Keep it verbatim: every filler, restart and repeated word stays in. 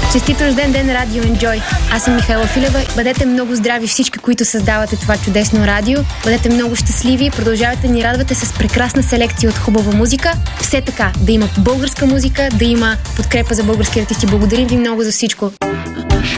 Честит рожден ден, Радио Enjoy! Аз съм Михайла Филева. Бъдете много здрави всички, които създавате това чудесно радио. Бъдете много щастливи. Продължавайте да ни радвате с прекрасна селекция от хубава музика. Все така, да има българска музика, да има подкрепа за български артисти. Благодарим ви много за всичко.